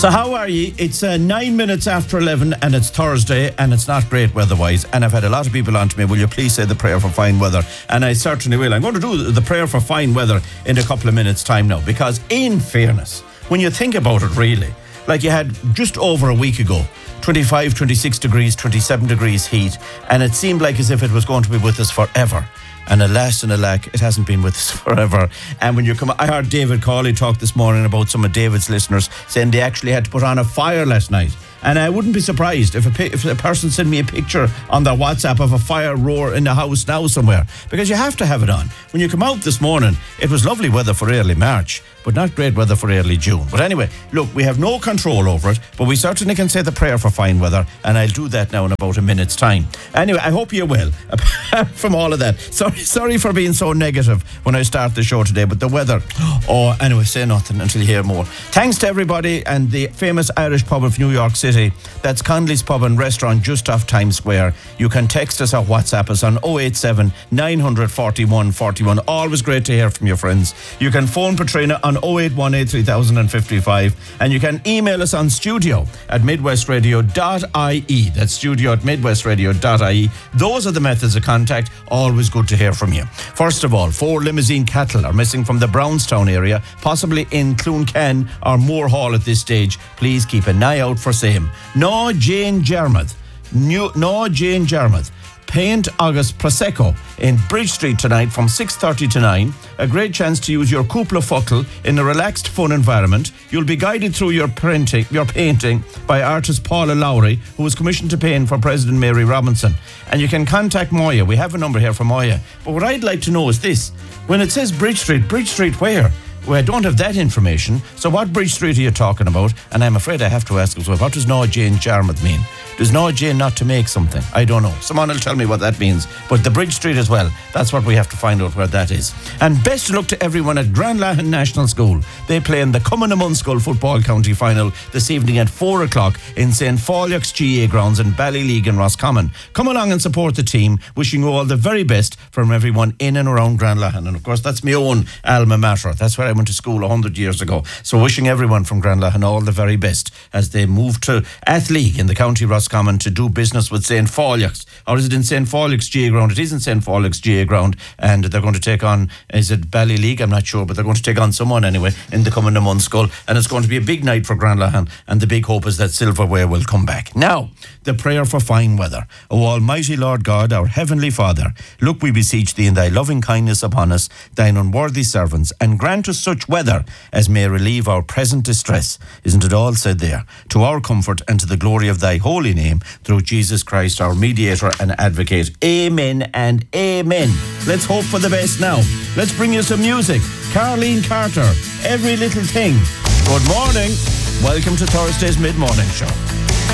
So how are you? It's 9 minutes after 11 and it's Thursday and it's not great weather-wise, and I've had a lot of people on to me, will you please say the prayer for fine weather? And I certainly will. I'm going to do the prayer for fine weather in a couple of minutes' time now, because in fairness, when you think about it really, like you had just over a week ago, 25, 26 degrees, 27 degrees heat, and it seemed like as if it was going to be with us forever. And alas and alack, it hasn't been with us forever. And when you come, I heard David Cawley talk this morning about some of David's listeners saying they actually had to put on a fire last night. And I wouldn't be surprised if a person sent me a picture on their WhatsApp of a fire roar in the house now somewhere, because you have to have it on. When you come out this morning, it was lovely weather for early March, but not great weather for early June. But anyway, look, we have no control over it, but we certainly can say the prayer for fine weather, and I'll do that now in about a minute's time. Anyway, I hope you're well, apart from all of that. Sorry for being so negative when I start the show today, but the weather, anyway, say nothing until you hear more. Thanks to everybody and the famous Irish pub of New York City. That's Connolly's Pub and Restaurant just off Times Square. You can text us or WhatsApp us on 087 941 41. Always great to hear from your friends. You can phone Patrina on 0818 3055, and you can email us on studio@midwestradio.ie. That's studio@midwestradio.ie. Those are the methods of contact. Always good to hear from you. First of all, 4 limousine cattle are missing from the Brownstown area, possibly in Clooncan or Moore Hall at this stage. Please keep an eye out for same. No Jane Jarmuth. Paint August Prosecco in Bridge Street tonight from 6:30 to 9. A great chance to use your Cúpla Focal in a relaxed, fun environment. You'll be guided through your painting by artist Paula Lowry, who was commissioned to paint for President Mary Robinson. And you can contact Moya. We have a number here for Moya. But what I'd like to know is this. When it says Bridge Street where? Well, I don't have that information. So what Bridge Street are you talking about? And I'm afraid I have to ask as well, what does No Jane Jarmuth mean? Does No Jane not to make something? I don't know. Someone will tell me what that means. But the Bridge Street as well, that's what we have to find out where that is. And best of luck to everyone at Granlahan National School. They play in the Cumann Munschool Football County Final this evening at 4 o'clock in St. Folliocks GA grounds in Ballyleague in Roscommon. Come along and support the team. Wishing you all the very best from everyone in and around Granlahan. And of course, that's my own alma mater. That's where I went to school 100 years ago. So wishing everyone from Granlahan all the very best as they move to Athleague in the County Roscommon to do business with St. Folliocks. Or is it in St. Folliocks GA ground? It is in St. Folliocks GA ground, and they're going to take on, is it Ballyleague? I'm not sure, but they're going to take on someone anyway in the Cumann Munschool, and it's going to be a big night for Granlahan, and the big hope is that silverware will come back. Now, the prayer for fine weather. O Almighty Lord God, our Heavenly Father, look, we beseech thee in thy loving kindness upon us, thine unworthy servants, and grant us such weather as may relieve our present distress. Isn't it all said there? To our comfort and to the glory of thy holy name, through Jesus Christ, our mediator and advocate. Amen and amen. Let's hope for the best now. Let's bring you some music. Carleen Carter, Every Little Thing. Good morning. Welcome to Thursday's Mid-Morning Show.